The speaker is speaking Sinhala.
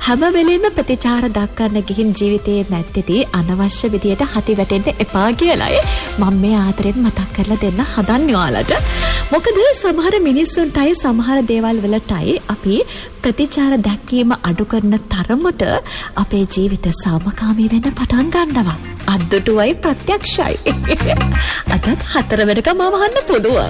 හැම වෙලෙම ප්‍රතිචාර දක්වන්න ගිහින් ජීවිතයේ මැද්දේදී අනවශ්‍ය විදියට හති වැටෙන්න එපා කියලායි මම මේ ආදරෙන් මතක් කරලා දෙන්න හදන්නේ ඔයාලට. මොකද සමහර මිනිස්සුන්ටයි සමහර දේවල් වලටයි අපි ප්‍රතිචාර දැක්වීම අඩු කරන තරමට අපේ ජීවිත සාමකාමී වෙන්න පටන් ගන්නවා. අද්දුටුවයි ප්‍රත්‍යක්ෂයි. අදත් 4 වෙනිකම වහන්න පුළුවන්.